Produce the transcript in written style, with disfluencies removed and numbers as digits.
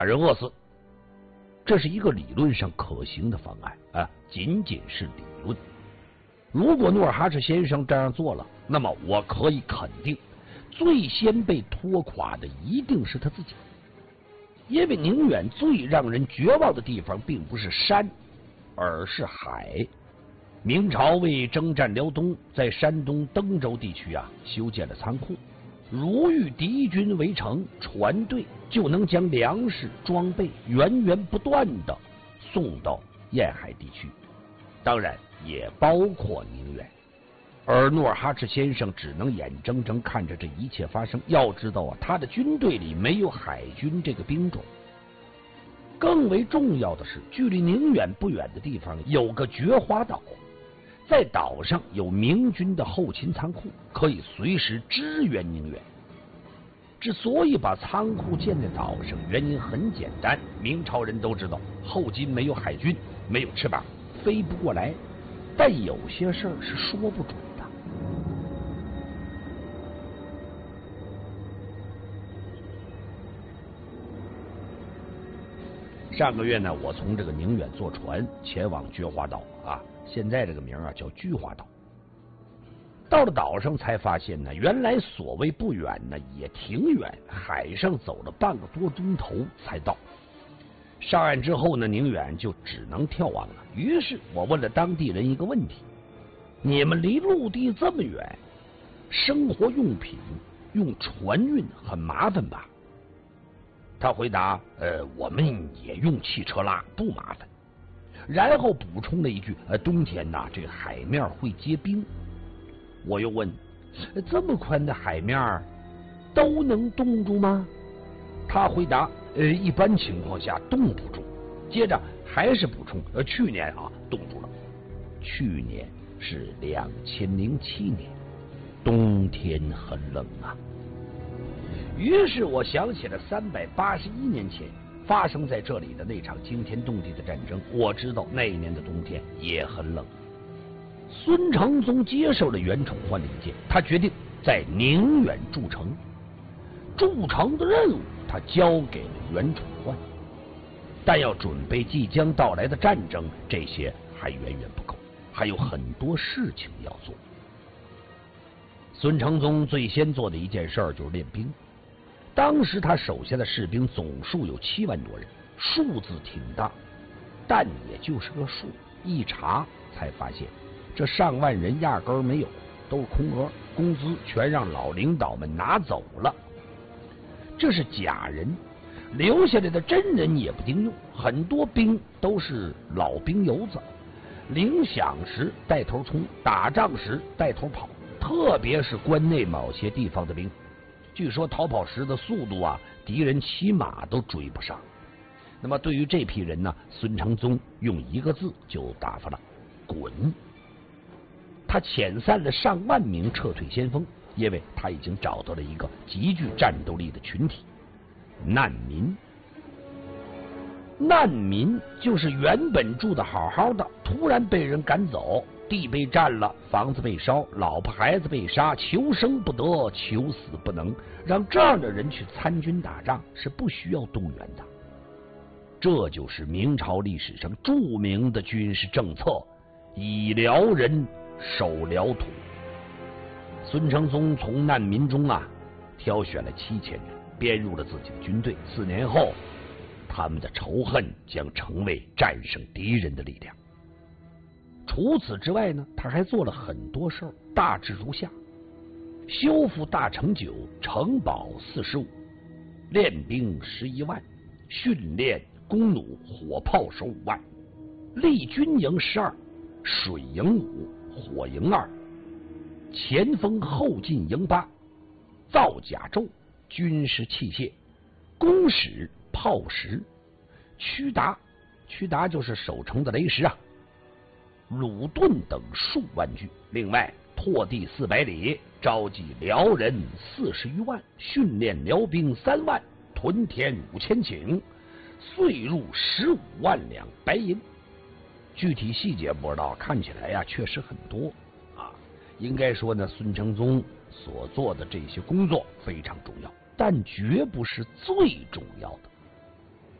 人饿死。这是一个理论上可行的方案啊，仅仅是理论。如果努尔哈赤先生这样做了，那么我可以肯定，最先被拖垮的一定是他自己。因为宁远最让人绝望的地方并不是山，而是海。明朝为征战辽东，在山东登州地区修建了仓库，如遇敌军围城，船队就能将粮食装备源源不断的送到沿海地区，当然也包括宁远。而努尔哈赤先生只能眼睁睁看着这一切发生。要知道他的军队里没有海军这个兵种。更为重要的是，距离宁远不远的地方有个觉华岛，在岛上有明军的后勤仓库，可以随时支援宁远。之所以把仓库建在岛上，原因很简单，明朝人都知道，后金没有海军，没有翅膀，飞不过来。但有些事儿是说不准的。上个月呢，我从这个宁远坐船前往觉华岛现在这个名叫菊华岛。到了岛上才发现呢，原来所谓不远呢也挺远，海上走了半个多钟头才到。上岸之后呢，宁远就只能眺望了。于是我问了当地人一个问题：你们离陆地这么远，生活用品用船运很麻烦吧？他回答：我们也用汽车拉，不麻烦。然后补充了一句：冬天这海面会结冰。我又问：这么宽的海面都能冻住吗？他回答：一般情况下冻不住。接着还是补充：去年冻住了。去年是2007年，冬天很冷啊。于是我想起了381年前发生在这里的那场惊天动地的战争。我知道那一年的冬天也很冷。孙承宗接受了袁崇焕的意见，他决定在宁远筑城。筑城的任务他交给了袁崇焕，但要准备即将到来的战争，这些还远远不够，还有很多事情要做。孙承宗最先做的一件事就是练兵。当时他手下的士兵总数有7万多人，数字挺大，但也就是个数。一查才发现，这上万人压根儿没有，都是空额，工资全让老领导们拿走了。这是假人，留下来的真人也不顶用，很多兵都是老兵油子，领饷时带头冲，打仗时带头跑，特别是关内某些地方的兵。据说逃跑时的速度敌人骑马都追不上。那么对于这批人呢，孙承宗用一个字就打发了：滚。他遣散了上万名撤退先锋，因为他已经找到了一个极具战斗力的群体——难民。难民就是原本住的好好的，突然被人赶走，地被占了，房子被烧，老婆孩子被杀，求生不得，求死不能。让这样的人去参军打仗是不需要动员的。这就是明朝历史上著名的军事政策：以辽人守辽土。孙承宗从难民中挑选了7000人，编入了自己的军队。4年后，他们的仇恨将成为战胜敌人的力量。除此之外呢，他还做了很多事儿，大致如下：修复大城9，城堡45，练兵11万，训练弓弩火炮手5万，立军营12，水营5，火营2，前锋后进营8，造甲胄，军事器械，弓矢、炮石，驱达就是守城的雷石鲁盾等数万具。另外拓地400里，召集辽人40余万，训练辽兵3万，屯田5000顷，岁入15万两白银。具体细节不知道，看起来确实很多应该说呢，孙承宗所做的这些工作非常重要，但绝不是最重要的。